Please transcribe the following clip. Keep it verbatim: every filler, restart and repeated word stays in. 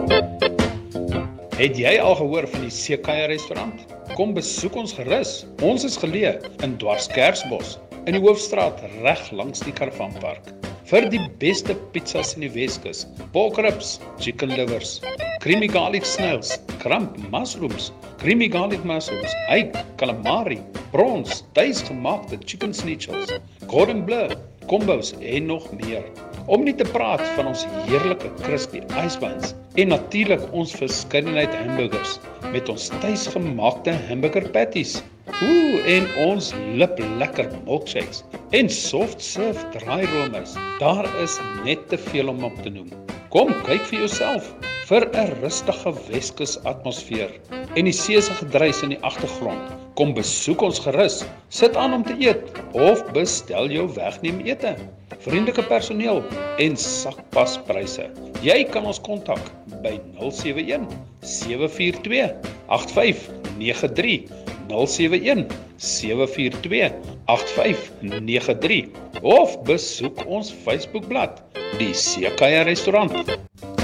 Het jy al gehoor van die Seekaya restaurant? Kom besoek ons gerus. Ons is geleë in Dwarskerksbos, in die Hoofstraat reg langs die Karavanpark. Vir die beste pizzas in die Weskus, pork ribs, chicken livers, creamy garlic snails, kramp mushrooms, creamy garlic mushrooms, hake, calamari, prawns, tuisgemaakte chicken schnitzels, cordon bleu, combos en nog meer. Om nie te praat van ons heerlike crispy ice buns en natuurlik ons verskeidenheid hamburgers met ons tuisgemaakte hamburger patties. Ooh, en ons liplekker milkshakes en soft serve draairoomys. Daar is net te veel om op te noem. Kom, kyk vir jouself vir 'n rustige Weskus atmosfeer en die see se gedruis in die agtergrond. Kom besoek ons gerus, sit aan om te eet of bestel jou wegneem ete. Vriendelike personeel en sakpaspryse. Jy kan ons kontak by nul sewe een sewe vier twee agt vyf nege drie, nul sewe een sewe vier twee agt vyf nege drie of besoek ons Facebookblad, die Seekaya Restaurant.